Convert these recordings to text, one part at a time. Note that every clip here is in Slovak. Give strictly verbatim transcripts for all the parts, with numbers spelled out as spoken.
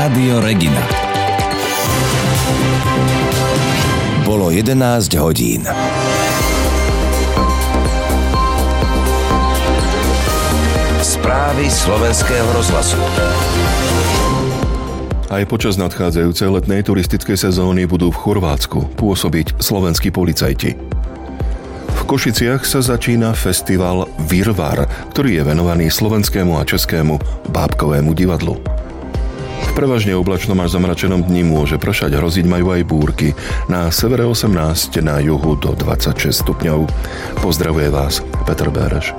Rádio Regina. Bolo jedenásť hodín. Správy slovenského rozhlasu. Aj počas nadchádzajúcej letnej turistickej sezóny budú v Chorvátsku pôsobiť slovenskí policajti. V Košiciach sa začína festival Virvar, ktorý je venovaný slovenskému a českému bábkovému divadlu. V prevažne oblačnom až zamračenom dni môže pršať, hroziť majú aj búrky. Na severe osemnásť, na juhu do dvadsaťšesť stupňov. Pozdravuje vás Peter Béreš.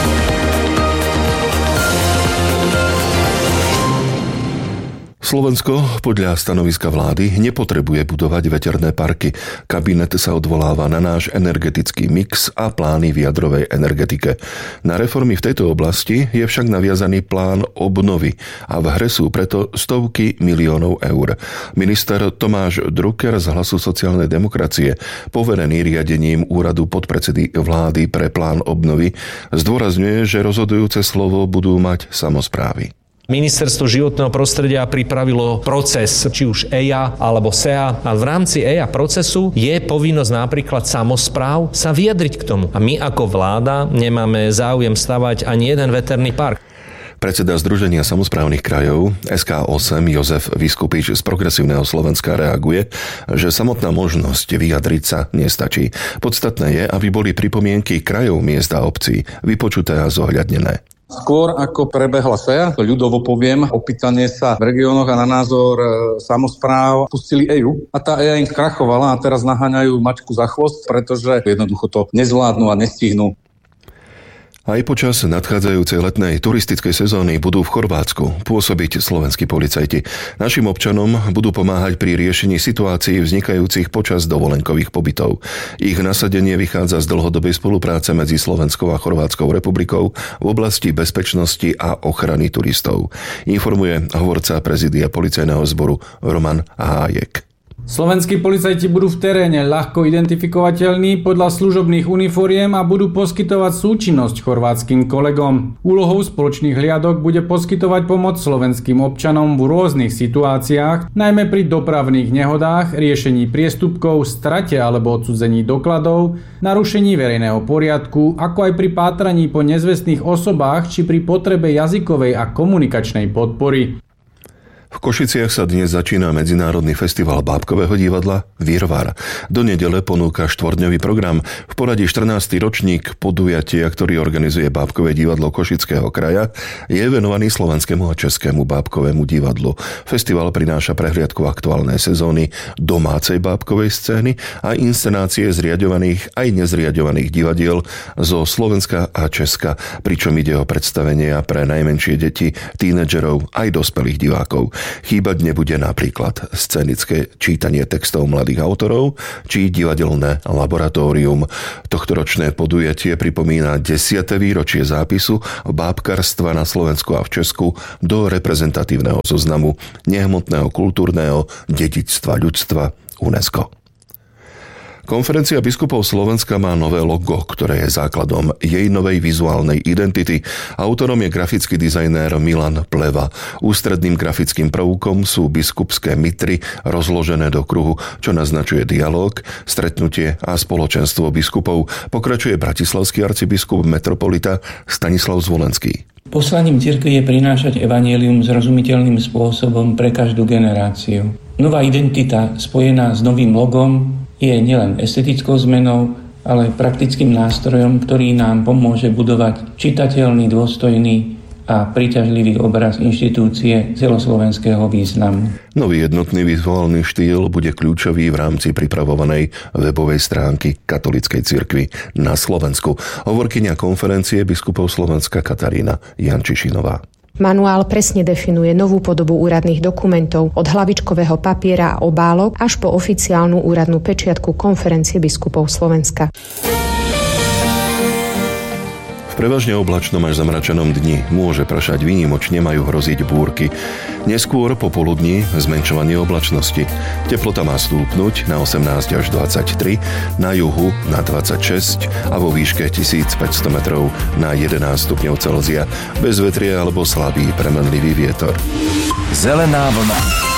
Slovensko podľa stanoviska vlády nepotrebuje budovať veterné parky. Kabinet sa odvoláva na náš energetický mix a plány v jadrovej energetike. Na reformy v tejto oblasti je však naviazaný plán obnovy a v hre sú preto stovky miliónov eur. Minister Tomáš Drucker z Hlasu sociálnej demokracie, poverený riadením úradu podpredsedy vlády pre plán obnovy, zdôrazňuje, že rozhodujúce slovo budú mať samosprávy. Ministerstvo životného prostredia pripravilo proces, či už é í á alebo es é á, a v rámci é í á procesu je povinnosť napríklad samospráv sa vyjadriť k tomu. A my ako vláda nemáme záujem stavať ani jeden veterný park. Predseda Združenia samosprávnych krajov es ká osem Jozef Viskupič z Progresívneho Slovenska reaguje, že samotná možnosť vyjadriť sa nestačí. Podstatné je, aby boli pripomienky krajov, miest a obcí vypočuté a zohľadnené. Skôr ako prebehla es é á, ľudovo poviem, opýtanie sa v regiónoch a na názor e, samospráv pustili é ú a tá é á im krachovala a teraz naháňajú mačku za chvost, pretože jednoducho to nezvládnu a nestihnú. Aj počas nadchádzajúcej letnej turistickej sezóny budú v Chorvátsku pôsobiť slovenskí policajti. Našim občanom budú pomáhať pri riešení situácií vznikajúcich počas dovolenkových pobytov. Ich nasadenie vychádza z dlhodobej spolupráce medzi Slovenskou a Chorvátskou republikou v oblasti bezpečnosti a ochrany turistov. Informuje hovorca prezidia policajného zboru Roman Hájek. Slovenskí policajti budú v teréne ľahko identifikovateľní podľa služobných uniforiem a budú poskytovať súčinnosť chorvátskym kolegom. Úlohou spoločných hliadok bude poskytovať pomoc slovenským občanom v rôznych situáciách, najmä pri dopravných nehodách, riešení priestupkov, strate alebo odcudzení dokladov, narušení verejného poriadku, ako aj pri pátraní po nezvestných osobách či pri potrebe jazykovej a komunikačnej podpory. V Košiciach sa dnes začína medzinárodný festival bábkového divadla Virvar. Do nedele ponúka štvorňový program. V poradí štrnásty ročník podujatia, ktorý organizuje Bábkové divadlo Košického kraja, je venovaný slovenskému a českému bábkovému divadlu. Festival prináša prehliadku aktuálnej sezóny domácej bábkovej scény a inscenácie zriaďovaných aj nezriaďovaných divadiel zo Slovenska a Česka, pričom ide o predstavenia pre najmenšie deti, tínedžerov aj dospelých divákov. Chýbať nebude napríklad scénické čítanie textov mladých autorov či divadelné laboratórium. Tohtoročné podujatie pripomína desiate výročie zápisu bábkarstva na Slovensku a v Česku do reprezentatívneho zoznamu nehmotného kultúrneho dedičstva ľudstva UNESCO. Konferencia biskupov Slovenska má nové logo, ktoré je základom jej novej vizuálnej identity. Autorom je grafický dizajnér Milan Pleva. Ústredným grafickým prvkom sú biskupské mitry rozložené do kruhu, čo naznačuje dialóg, stretnutie a spoločenstvo biskupov. Pokračuje bratislavský arcibiskup metropolita Stanislav Zvolenský. Poslaním cirkvi je prinášať evanjelium zrozumiteľným spôsobom pre každú generáciu. Nová identita spojená s novým logom je nielen estetickou zmenou, ale praktickým nástrojom, ktorý nám pomôže budovať čitateľný, dôstojný a príťažlivý obraz inštitúcie celoslovenského významu. Nový jednotný vizuálny štýl bude kľúčový v rámci pripravovanej webovej stránky katolíckej cirkvi na Slovensku. Hovorkyňa konferencie biskupov Slovenska Katarína Jančišinová. Manuál presne definuje novú podobu úradných dokumentov od hlavičkového papiera a obálok až po oficiálnu úradnú pečiatku Konferencie biskupov Slovenska. V prevažne oblačnom až zamračenom dni môže pršať, výnimočne majú hroziť búrky. Neskôr popoludní zmenšovanie oblačnosti. Teplota má stúpnuť na osemnásť až dvadsaťtri, na juhu na dvadsaťšesť a vo výške tisícpäťsto metrov na jedenásť stupňov Celzia. Bez vetria alebo slabý premenlivý vietor. Zelená vlna.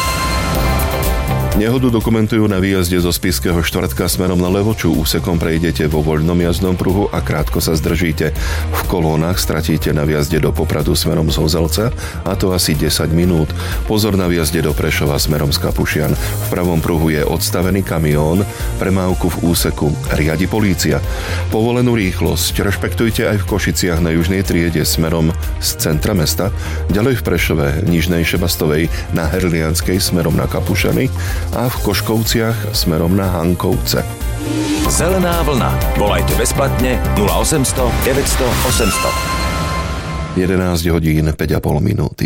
Nehodu dokumentujú na výjazde zo Spišského štvrtka smerom na Levoču. Úsekom prejdete vo voľnom jazdnom pruhu a krátko sa zdržíte. V kolónach stratíte na výjazde do Popradu smerom z Hozelca, a to asi desať minút. Pozor na výjazde do Prešova smerom z Kapušian. V pravom pruhu je odstavený kamión, premávku v úseku riadi polícia. Povolenú rýchlosť rešpektujte aj v Košiciach na južnej triede smerom z centra mesta, ďalej v Prešove, Nižnej Šebastovej na Herlianskej smerom na Kapušany a v Koškovciach smerom na Hankovce. Zelená vlna. Volajte bezplatne nula osemsto deväťsto osemsto. jedenásť hodín päť a pol minúty.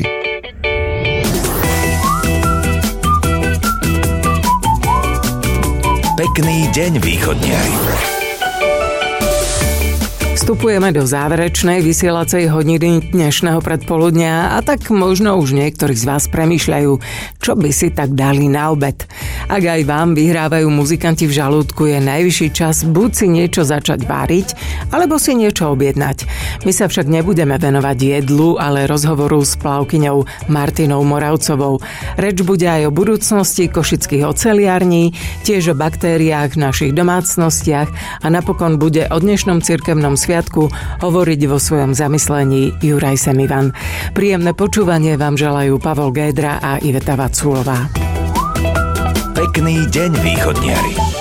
Pekný deň, východniari. Vstupujeme do záverečnej vysielacej hodiny dnešného predpoludnia a tak možno už niektorí z vás premýšľajú, čo by si tak dali na obed. Ak aj vám vyhrávajú muzikanti v žalúdku, je najvyšší čas buď si niečo začať váriť, alebo si niečo objednať. My sa však nebudeme venovať jedlu, ale rozhovoru s plavkyňou Martinou Moravcovou. Reč bude aj o budúcnosti košických oceliarní, tiež o baktériách v našich domácnostiach a napokon bude o dnešnom cirkevnom sviatku hovoriť vo svojom zamyslení Juraj Semivan. Príjemné počúvanie vám želajú Pavol Gédra a Iveta Vaculová. Pekný deň, východniari.